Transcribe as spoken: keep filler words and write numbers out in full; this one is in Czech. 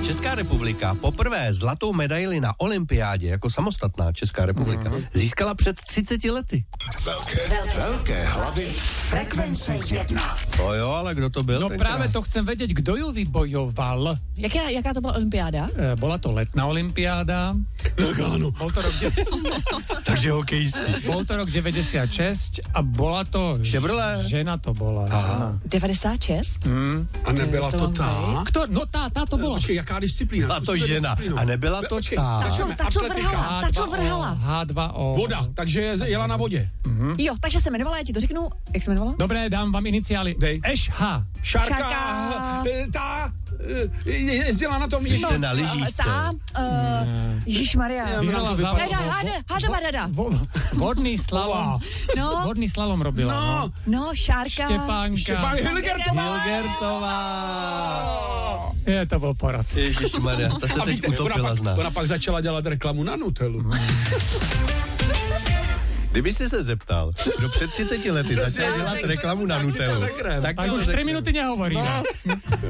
Česká republika poprvé zlatou medaili na olympiádě jako samostatná Česká republika mm. získala před třiceti lety. Velké, velké hlavy frekvence jedna. O jo, ale kdo to byl? No tenkrát? práve to chcem vedieť, kdo ju vybojoval. Jaká, jaká to byla olympiáda? E, bola to letná olympiáda. Nagano. Bol to rok, de- Takže hokejisti. bol to rok deväťdesiatšesť a bola to... Chevrolet. Žena to bola. Žena. devadesát šest? Mm. A nebyla To to mám tá? Kto? No tá, tá to bola. Počkej, jaká disciplína? A to Zkusíme žena. disciplínu. A nebyla to Počkej, tá. Ta, co, začneme. ta, co Atletika. vrhala, ta, co vrhala. há dva ó. Voda, takže jela na vodě. Hm? Jo, takže se jmenovala, já ti to řeknu. Jak se jmenovala? Dobre, dám vám iniciály. Dej. Eš H. Šárka, Šárka. eh, tá, eh, jezdila na tom. Vy jste na lyžích, co? Ta, uh, Ježišmarja. Vyhrala to za... vypadalo. Dada, hada, hada, dada. Vo, vodný slalom. No, Vodný slalom robila. No, No. no, Šárka. Štěpánka. Štěpán Hilgertová. Hilgertová. Je, to byl porad. Ježišmarja, ta se A teď víte, ona utopila pak, z nás. ona pak začala dělat reklamu na Nutellu. Kdybyste se zeptal, kdo před třiceti lety začal dělat reklamu na Nutellu, tak Tak to už řekne. tri minúty nehovoríme.